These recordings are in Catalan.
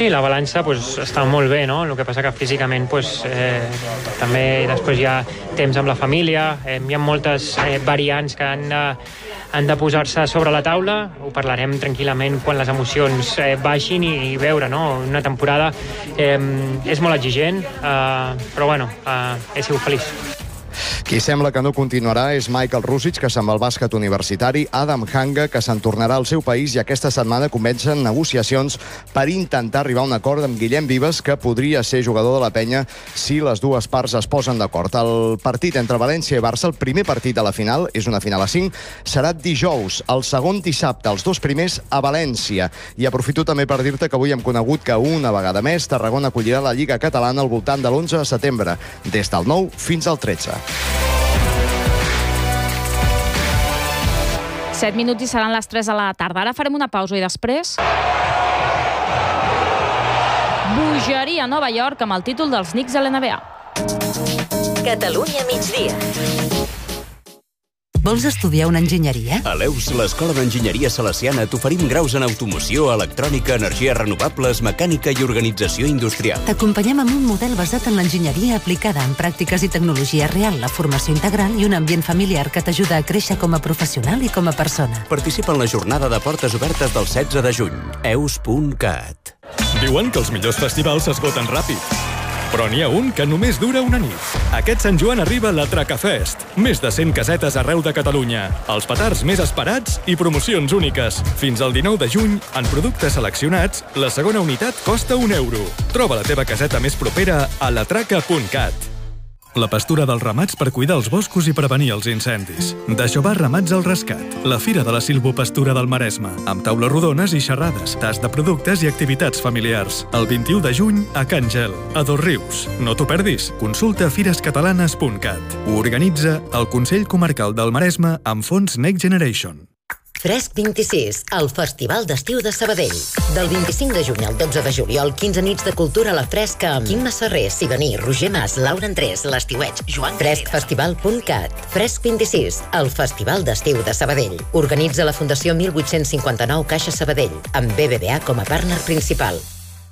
Sí, la balança està molt bé, no? El que passa que físicament també després hi ha temps amb la família, hi ha moltes variants que han de posar-se sobre la taula. Ho parlarem tranquil·lament quan les emocions baixin i veure, no? Una temporada és molt exigent, però bueno, he sigut feliç. Qui sembla que no continuarà és Michael Rusic, que se'n va al bàsquet universitari, Adam Hanga, que se'n tornarà al seu país, i aquesta setmana comencen negociacions per intentar arribar a un acord amb Guillem Vives, que podria ser jugador de la Penya si les dues parts es posen d'acord. El partit entre València i Barça, el primer partit de la final, és una final a 5, serà dijous, el segon dissabte, els dos primers a València. I aprofito també per dir-te que avui hem conegut que una vegada més Tarragona acollirà la Lliga Catalana al voltant de l'11 de setembre, des del 9 fins al 13. 7 minuts i seran les 3 de la tarda. Ara farem una pausa i després... bogeria a Nova York amb el títol dels Knicks a l'NBA. Catalunya migdia. Vols estudiar una enginyeria? A l'EUS, l'Escola d'Enginyeria Salesiana, t'oferim graus en automoció, electrònica, energies renovables, mecànica i organització industrial. T'acompanyem amb un model basat en l'enginyeria aplicada en pràctiques i tecnologia real, la formació integral i un ambient familiar que t'ajuda a créixer com a professional i com a persona. Participa en la jornada de portes obertes del 16 de juny. eus.cat. Diuen que els millors festivals s'esgoten ràpid, però n'hi ha un que només dura una nit. Aquest Sant Joan arriba la Tracafest. Més de 100 casetes arreu de Catalunya. Els petards més esperats i promocions úniques. Fins al 19 de juny, en productes seleccionats, la segona unitat costa €1. Troba la teva caseta més propera a latraca.cat. La pastura dels ramats per cuidar els boscos i prevenir els incendis. D'això Ramats al Rescat, la fira de la silvopastura del Maresme, amb taules rodones i xerrades, tas de productes i activitats familiars. El 21 de juny a Can Gel, a Dosrius. No t'ho perdis. Consulta firescatalanes.cat. Ho organitza el Consell Comarcal del Maresme amb fons Next Generation. Fresc 26, el Festival d'Estiu de Sabadell. Del 25 de juny al 12 de juliol, 15 nits de cultura a la fresca amb Quim Masserrer, Siganí, Roger Mas, Laura Andrés, l'Estiueig, Joan... Freskfestival.cat. Fresc 26, el Festival d'Estiu de Sabadell. Organitza la Fundació 1859 Caixa Sabadell, amb BBVA com a partner principal.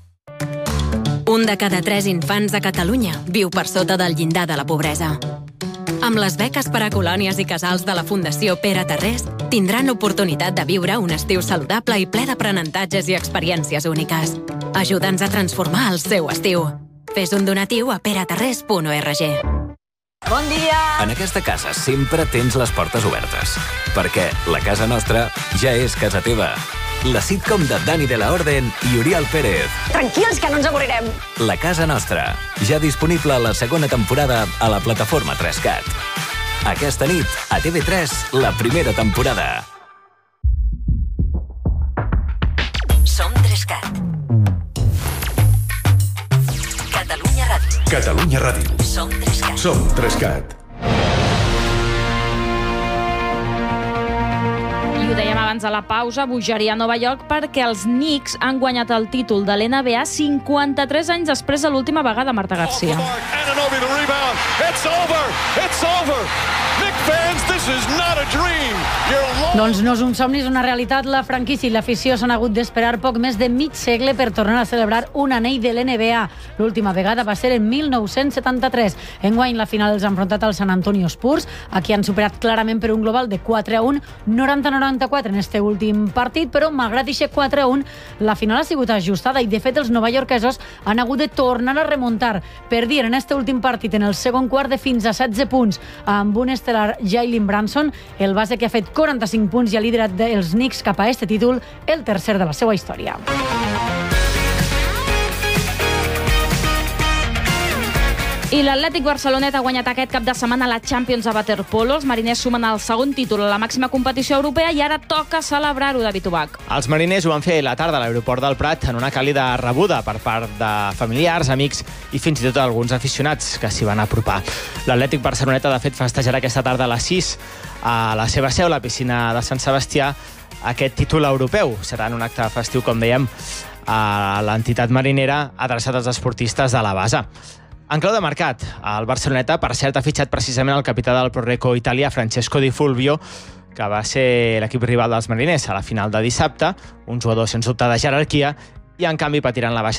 Un de cada 3 infants de Catalunya viu per sota del llindar de la pobresa. Amb les beques per a colònies i casals de la Fundació Pere Tarrés, tindran l'oportunitat de viure un estiu saludable i ple d'aprenentatges i experiències úniques. Ajuda'ns a transformar el seu estiu. Fes un donatiu a peretarrés.org. Bon dia! En aquesta casa sempre tens les portes obertes, perquè la casa nostra ja és casa teva. La sitcom de Dani de la Orden i Oriol Pérez. Tranquils, que no ens avorrirem. La casa nostra, ja disponible a la segona temporada a la plataforma 3CAT. Aquesta nit, a TV3, la primera temporada. Som 3CAT. Catalunya Ràdio. Catalunya Ràdio. Som 3CAT. Som 3CAT. I ho dèiem abans a la pausa, bogeria a Nova York perquè els Knicks han guanyat el títol de l'NBA 53 anys després de l'última vegada, Marta Garcia. Doncs no és un somni, és una realitat. La franquícia i l'afició s'han hagut d'esperar poc més de mig segle per tornar a celebrar un anell de l'NBA. L'última vegada va ser en 1973. Enguany la final els ha enfrontat als San Antonio Spurs, a qui han superat clarament per un global de 4-1, 90-94 en este últim partit, però malgrat aquest 4-1, la final ha sigut ajustada i de fet els novaiorquesos han hagut de tornar a remuntar. Perdien en este últim partit en el segon quart de fins a 16 punts amb un estel·lar Jalen Brunson, el base que ha fet 45 punts i ha liderat els Knicks cap a este títol, el tercer de la seva història. I l'Atlètic Barcelonet ha guanyat aquest cap de setmana la Champions a waterpolo. Els mariners sumen el segon títol a la màxima competició europea i ara toca celebrar-ho, David Ubach. Els mariners ho van fer la tarda a l'aeroport del Prat en una càlida rebuda per part de familiars, amics i fins i tot alguns aficionats que s'hi van apropar. L'Atlètic Barcelonet ha de fet festejarà aquesta tarda a les 6 a la seva seu, la piscina de Sant Sebastià, aquest títol europeu. Serà en un acte festiu, com dèiem, a l'entitat marinera adreçat als esportistes de la base. En clau de mercat, el Barceloneta, per cert, ha fitxat precisament el capità del Proreco Italià, Francesco Di Fulvio, que va ser l'equip rival dels mariners a la final de dissabte, un jugador sens dubte de jerarquia, i en canvi patiran la baixa